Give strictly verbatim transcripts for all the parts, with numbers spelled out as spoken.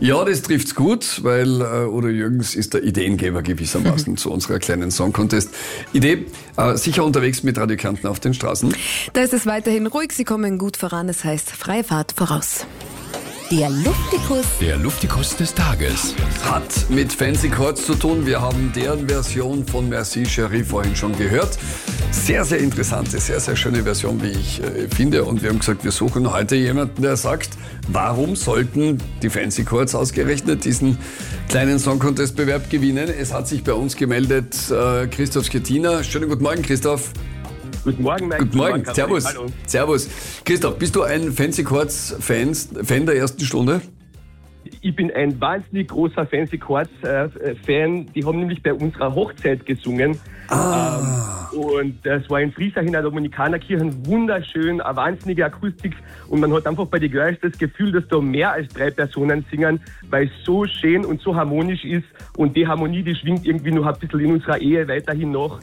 Ja, das trifft's gut, weil äh, Udo Jürgens ist der Ideengeber gewissermaßen zu unserer kleinen Song Contest Idee. Äh, sicher unterwegs mit Radio Kärnten auf den Straßen. Da ist es weiterhin ruhig, sie kommen gut voran, es heißt freie Fahrt voraus. Der Luftikus. Der Luftikus des Tages. Hat mit Fancy Chords zu tun. Wir haben deren Version von Merci Chérie vorhin schon gehört. Sehr, sehr interessante, sehr, sehr schöne Version, wie ich äh, finde. Und wir haben gesagt, wir suchen heute jemanden, der sagt, warum sollten die Fancy Chords ausgerechnet diesen kleinen Song Contest Bewerb gewinnen? Es hat sich bei uns gemeldet äh, Christoph Schettiner. Schönen guten Morgen, Christoph. Guten Morgen, Mike. Guten Morgen, Morgen servus. Hallo. Servus. Christoph, bist du ein Fancy Chords Fan, Fan der ersten Stunde? Ich bin ein wahnsinnig großer Fancy Chords äh, Fan. Die haben nämlich bei unserer Hochzeit gesungen. Ah. Ähm, und das war in Friesach in der Dominikanerkirche, wunderschön, eine wahnsinnige Akustik. Und man hat einfach bei den Girls das Gefühl, dass da mehr als drei Personen singen, weil es so schön und so harmonisch ist. Und die Harmonie, die schwingt irgendwie noch ein bisschen in unserer Ehe weiterhin noch.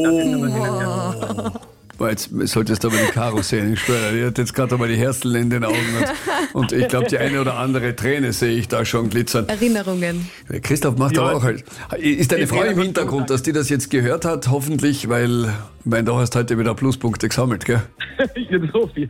Oh. Boah, jetzt solltest du aber die Caro sehen, ich schwöre, die hat jetzt gerade einmal die Herzl in den Augen und, und ich glaube, die eine oder andere Träne sehe ich da schon glitzern. Erinnerungen. Christoph macht Ja. aber auch halt. Ist deine Frau im Hintergrund, dass die das jetzt gehört hat, hoffentlich, weil, ich meine, da hast du heute wieder Pluspunkte gesammelt, gell? Nicht so viel.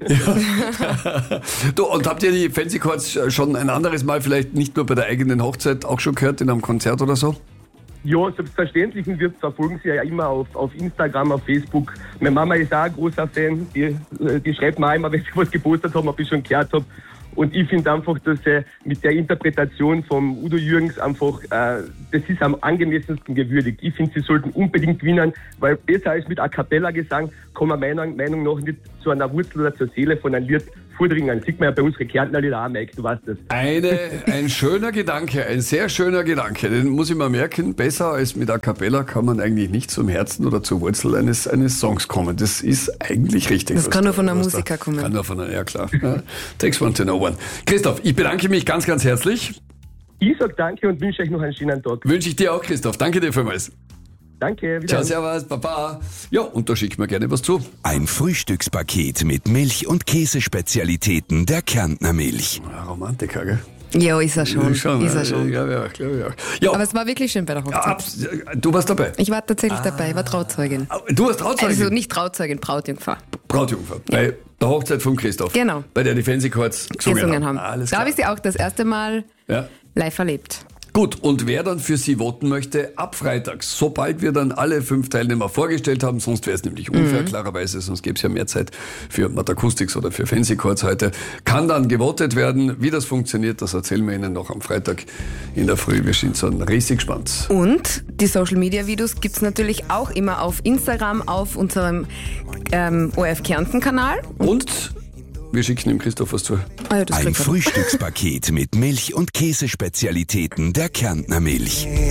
Ja. Du, und habt ihr die Fancy Chords schon ein anderes Mal, vielleicht nicht nur bei der eigenen Hochzeit, auch schon gehört, in einem Konzert oder so? Ja, selbstverständlich. Und wir verfolgen sie ja immer auf, auf Instagram, auf Facebook. Meine Mama ist auch ein großer Fan. Die, die schreibt mir auch immer, wenn sie was gepostet haben, ob ich schon gehört habe. Und ich finde einfach, dass er mit der Interpretation von Udo Jürgens einfach, äh, das ist am angemessensten gewürdigt. Ich finde, sie sollten unbedingt gewinnen, weil besser als mit A Cappella Gesang kann man meiner Meinung nach nicht zu einer Wurzel oder zur Seele von einem Lied vordringen. Sieht man ja bei unseren Kärntner Lieder auch, Mike, du weißt das. Eine, ein schöner Gedanke, ein sehr schöner Gedanke. Den muss ich mal merken, besser als mit A Cappella kann man eigentlich nicht zum Herzen oder zur Wurzel eines, eines Songs kommen. Das ist eigentlich richtig. Das kann da, nur von einem da- Musiker kommen. Kann nur von einem, ja klar. Ja. Takes one to know one. Christoph, ich bedanke mich ganz, ganz herzlich. Ich sage danke und wünsche euch noch einen schönen Tag. Wünsche ich dir auch, Christoph. Danke dir vielmals. Danke, wieder. Ciao, servus, baba. Ja, und da schickt mir gerne was zu. Ein Frühstückspaket mit Milch- und Käsespezialitäten der Kärntner Milch. Ja, Romantiker, gell? Ja, ist er schon. Schon, ist er äh, schon. Ja, ja, klar, ja. Ja, Aber es war wirklich schön bei der ja, Hochzeit. abs- du warst dabei. Ich war tatsächlich dabei, ich war Trauzeugin. Du warst Trauzeugin. Also nicht Trauzeugin, Brautjungfer. Brautjungfer. Bei der Hochzeit von Christoph. Genau. Bei der die Fancy Chords gesungen, Gesungen haben. Alles Da klar. habe ich sie auch das erste Mal Ja. live erlebt. Gut, und wer dann für sie voten möchte, ab Freitags, sobald wir dann alle fünf Teilnehmer vorgestellt haben, sonst wäre es nämlich unfair, klarerweise, sonst gäbe es ja mehr Zeit für Matakustics oder für Fancy Chords heute, kann dann gewotet werden. Wie das funktioniert, das erzählen wir Ihnen noch am Freitag in der Früh. Wir sind so riesig gespannt. Und die Social-Media-Videos gibt's natürlich auch immer auf Instagram, auf unserem ähm, O R F Kärnten-Kanal. Und wir schicken dem Christoph was zu. Ah ja, das Ein kriegt er. Frühstückspaket mit Milch- und Käsespezialitäten der Kärntner Milch.